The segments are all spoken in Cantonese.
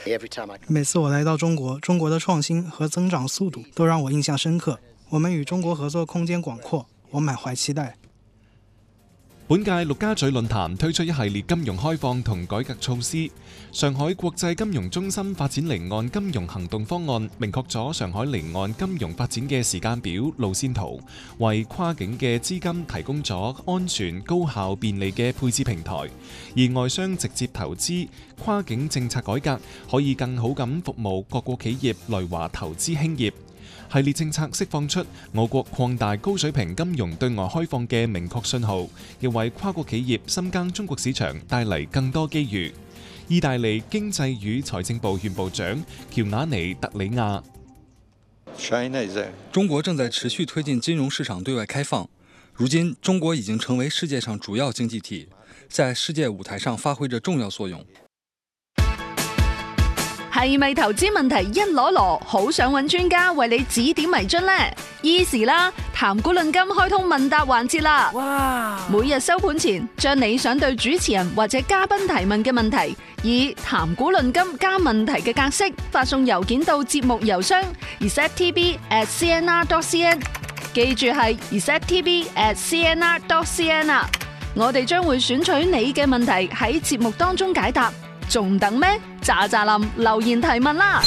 每次我來到中國，中國的創新和增長速度都讓我印象深刻。我們與中國合作空間廣闊，我滿懷期待。 本屆陸家嘴論壇推出一系列金融開放同改革措施。上海國際金融中心發展離岸金融行動方案明確咗上海離岸金融發展嘅時間表、路線圖，為跨境嘅資金提供咗安全、高效、便利嘅配置平台。而外商直接投資、跨境政策改革可以更好咁服務各國企業來華投資興業。系列政策釋放出我國擴大高水平金融對外開放嘅明確信號，亦為跨國企業深耕中國市場帶嚟更多機遇。意大利經濟與財政部縣部長喬瓦尼特里亞： 中國正在持續推進金融市場對外開放，如今中國已經成為世界上主要經濟體，在世界舞台上發揮着重要作用。 係咪投資問題一籮籮，好想揾專家為你指點迷津呢？Easy 啦，談股論金開通問答環節啦！哇！每日收盤前，將你想對主持人或者嘉賓提問嘅問題，以談股論金加問題嘅格式發送郵件到節目郵箱 resettv@cnr.cn， 記住係 resettv@cnr.cn 啊！我哋將會選取你嘅問題喺節目當中解答。仲等咩？喳喳林留言提問啦！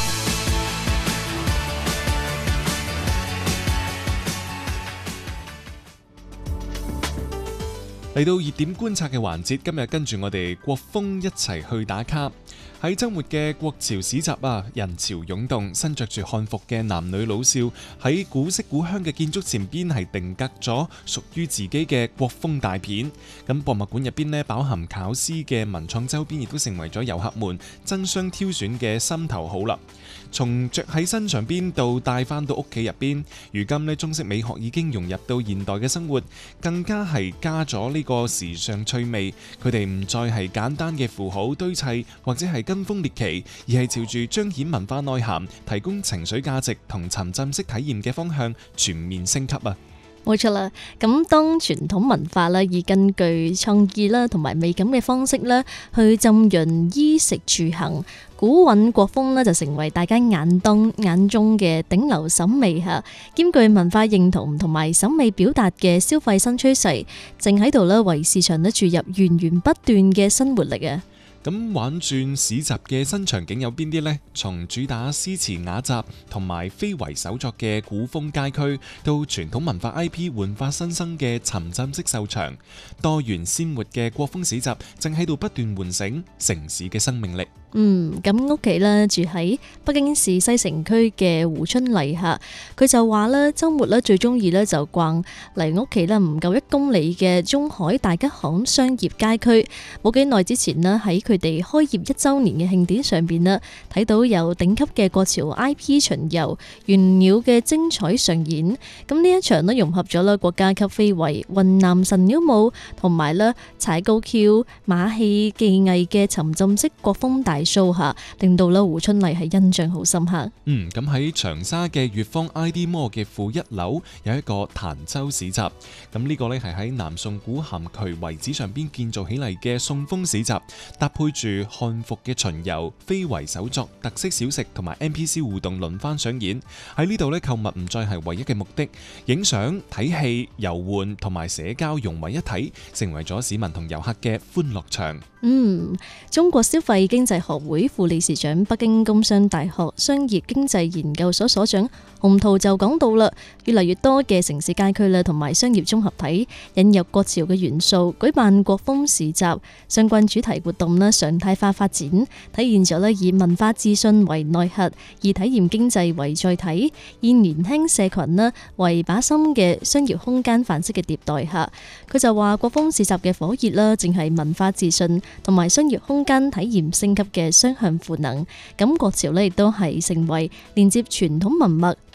嚟到熱點觀察嘅環節，今日跟住我哋國風一齊去打卡。喺週末嘅國潮市集啊，人潮湧動，身着住漢服嘅男女老少喺古色古香嘅建築前邊係定格咗屬於自己嘅國風大片。咁博物館入邊呢，飽含巧思嘅文創周邊亦都成為咗遊客們爭相挑選嘅心頭好啦。從着喺身上邊到帶翻到屋企入邊，如今呢，中式美學已經融入到現代嘅生活，更加係加咗呢個時尚趣味。佢哋唔再係簡單嘅符號堆砌或者係跟風獵奇，而係朝住彰顯文化內涵、提供情緒價值同沉浸式體驗嘅方向全面升級啊！ 冇錯啦，咁當傳統文化啦，以根據創意啦同埋美感嘅方式啦，去浸潤衣食住行，古韻國風呢就成為大家眼中嘅頂流審美嚇，兼具文化認同同埋審美表達嘅消費新趨勢，正喺度呢為市場呢注入源源不斷嘅新活力啊！ 咁玩轉市集嘅新場景有邊啲呢？從主打詩詞雅集同埋非遺手作嘅古風街區，到傳統文化 IP 煥發新生嘅沉浸式秀場，多元鮮活嘅國風市集正喺度不斷喚醒城市嘅生命力。 咁屋企呢住喺北京市西城區嘅胡春麗嚇，佢就話呢週末呢最中意呢就逛離屋企呢唔夠1公里嘅中海大吉巷商業街區。冇幾耐之前呢喺佢哋開業1週年嘅慶典上邊呢，睇到有頂級嘅國潮 IP 巡遊、玄鳥嘅精彩上演。咁呢一場呢融合咗啦國家級非遺雲南神鳥舞同埋呢踩高蹺馬戲技藝嘅沉浸式國風大show下，令到咧胡春麗係印象好深刻。 咁喺長沙嘅粵方 ID Mall 嘅負1樓有一個潭州市集。咁呢個呢係喺南宋古咸渠遺址上邊建造起嚟嘅宋風市集，搭配住漢服嘅巡遊、非遺手作、特色小食同埋 NPC 互動輪番上演。喺呢度呢，購物唔再係唯一嘅目的，影相、睇戲、遊玩同埋社交融為一體，成為咗市民同遊客嘅歡樂場。 中國消費經濟學會副理事長、北京工商大學商業經濟研究所所長洪濤就講到啦，越嚟越多嘅城市街區啦，同埋商業綜合體引入國潮嘅元素，舉辦國風市集，相關主題活動啦常態化發展，體現咗咧以文化自信為內核，以體驗經濟為載體，以年輕社群啦為靶心嘅商業空間範式嘅迭代下，佢就話國風市集嘅火熱啦，正係文化自信同埋商業空間體驗升級嘅雙向賦能。咁國潮呢亦都係成為連接傳統文物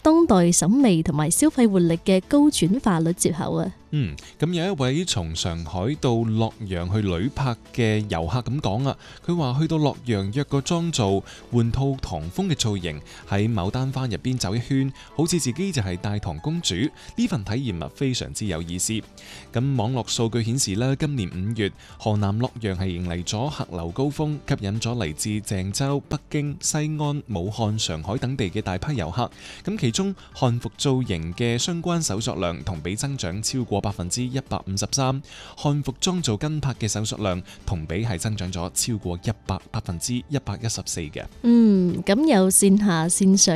當代審美同埋消費活力嘅高轉化率接口啊。 咁有一位從上海到洛陽去旅拍嘅遊客咁講啊，佢話去到洛陽約個妝造，換套唐風嘅造型，喺牡丹花入邊走一圈，好似自己就係大唐公主，呢份體驗非常之有意思。咁網絡數據顯示咧，今年5月河南洛陽係迎嚟咗客流高峰，吸引咗嚟自鄭州、北京、西安、武漢、上海等地嘅大批遊客。咁其中漢服造型嘅相關搜索量同比增長超過153%，漢服妝造跟拍嘅搜索量同比係增長咗超過114%嘅。 咁有線下線上